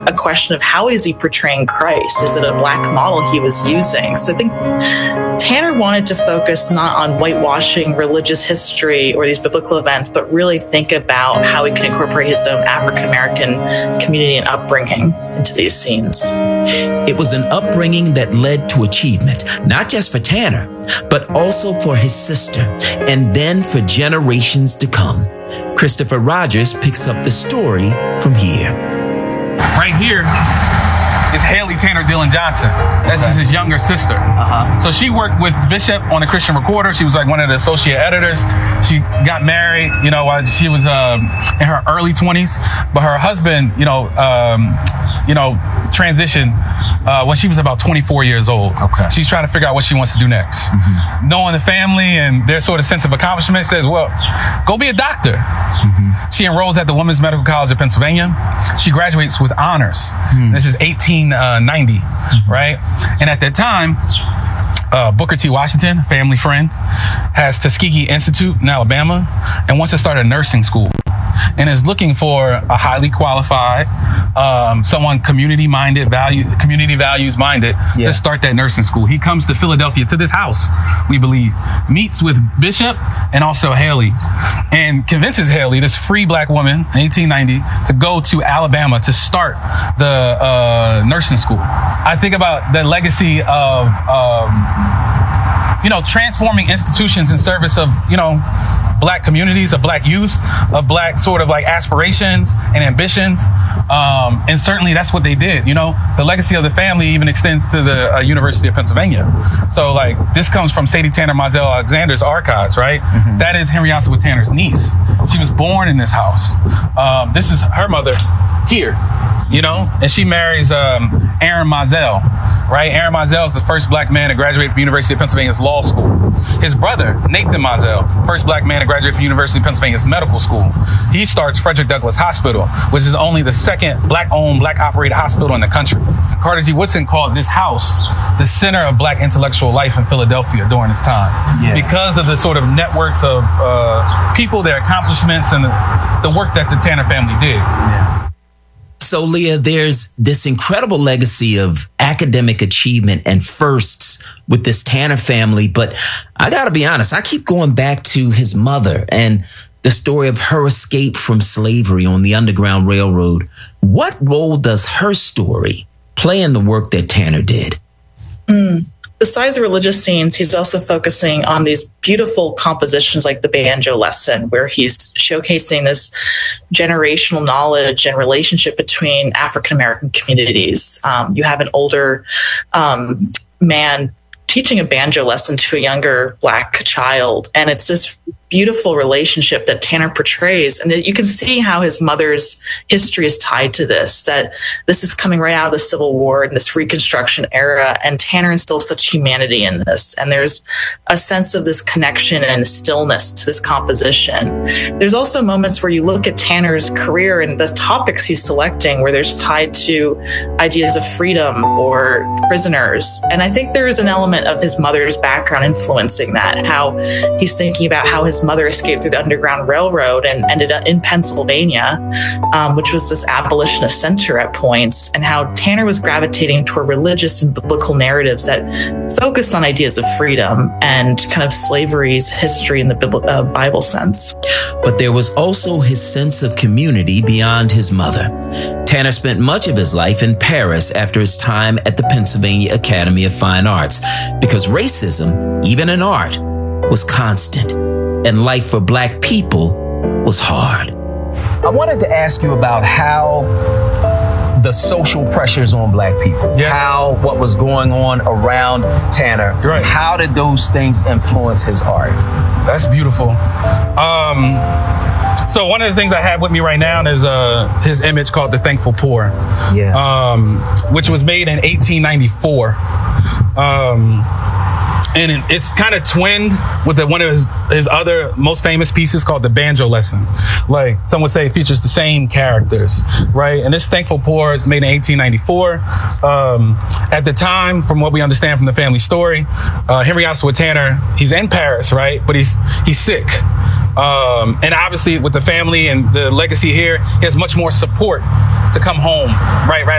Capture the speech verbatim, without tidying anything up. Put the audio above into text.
a question of how is he portraying Christ? Is it a black model he was using? So I think Tanner wanted to focus not on whitewashing religious history or these biblical events, but really think about how he can incorporate his own African-American community and upbringing into these scenes. It was an upbringing that led to achievement, not just for Tanner, but also for his sister, and then for generations to come. Christopher Rogers picks up the story from here. Right here is Haley Tanner Dillon Johnson. This is his younger sister. Uh-huh. So she worked with Bishop on the Christian Recorder. She was like one of the associate editors. She got married, you know, while she was um, in her early twenties. But her husband, you know, um, you know, transitioned uh, when she was about twenty-four years old. Okay. She's trying to figure out what she wants to do next. Mm-hmm. Knowing the family and their sort of sense of accomplishment, says, well, go be a doctor. Mm-hmm. She enrolls at the Women's Medical College of Pennsylvania. She graduates with honors. Mm-hmm. This is eighteen ninety, mm-hmm. right? And at that time, uh, Booker T. Washington, family friend, has Tuskegee Institute in Alabama and wants to start a nursing school, and is looking for a highly qualified, um, someone community-minded, value, community values-minded yeah. to start that nursing school. He comes to Philadelphia, to this house, we believe, meets with Bishop and also Haley, and convinces Haley, this free black woman, eighteen ninety, to go to Alabama to start the uh, nursing school. I think about the legacy of, um, you know, transforming institutions in service of, you know, black communities, of black youth, of black sort of like aspirations and ambitions. Um, and certainly that's what they did. You know, the legacy of the family even extends to the uh, University of Pennsylvania. So like this comes from Sadie Tanner Mizell Alexander's archives, right? Mm-hmm. That is Henry Ossawa Tanner's niece. She was born in this house. Um, this is her mother here, you know, and she marries um, Aaron Mizell, right? Aaron Mizell is the first black man to graduate from the University of Pennsylvania's law school. His brother, Nathan Mizell, first black man to graduate from the University of Pennsylvania's medical school. He starts Frederick Douglass Hospital, which is only the second black-owned, black-operated hospital in the country. Carter G. Woodson called this house the center of black intellectual life in Philadelphia during this time, yeah. because of the sort of networks of uh, people, their accomplishments, and the, the work that the Tanner family did. Yeah. So, Leah, there's this incredible legacy of academic achievement and firsts with this Tanner family. But I got to be honest, I keep going back to his mother and the story of her escape from slavery on the Underground Railroad. What role does her story play in the work that Tanner did? Mm. Besides the religious scenes, he's also focusing on these beautiful compositions like the Banjo Lesson, where he's showcasing this generational knowledge and relationship between African-American communities. Um, you have an older um, man teaching a banjo lesson to a younger black child, and it's this beautiful relationship that Tanner portrays. And you can see how his mother's history is tied to this, that this is coming right out of the Civil War and this Reconstruction era, and Tanner instills such humanity in this. And there's a sense of this connection and stillness to this composition. There's also moments where you look at Tanner's career and the topics he's selecting, where there's tied to ideas of freedom or prisoners. And I think there is an element of his mother's background influencing that, how he's thinking about how his mother escaped through the Underground Railroad and ended up in Pennsylvania, um, which was this abolitionist center at points, and how Tanner was gravitating toward religious and biblical narratives that focused on ideas of freedom and kind of slavery's history in the Bible, uh, Bible sense. But there was also his sense of community beyond his mother. Tanner spent much of his life in Paris after his time at the Pennsylvania Academy of Fine Arts, because racism, even in art, was constant, and life for black people was hard. I wanted to ask you about how the social pressures on black people, yes. how what was going on around Tanner, right. how did those things influence his art? That's beautiful. Um, so one of the things I have with me right now is uh, his image called The Thankful Poor, yeah. um, which was made in eighteen ninety-four. Um, and it, it's kind of twinned with the, one of his, his other most famous pieces called The Banjo Lesson. Like some would say it features the same characters, right? And this Thankful Poor is made in eighteen ninety-four. Um, at the time, from what we understand from the family story, uh, Henry Ossawa Tanner, he's in Paris, right? But he's he's sick. Um, and obviously with the family and the legacy here, he has much more support to come home, right? Right.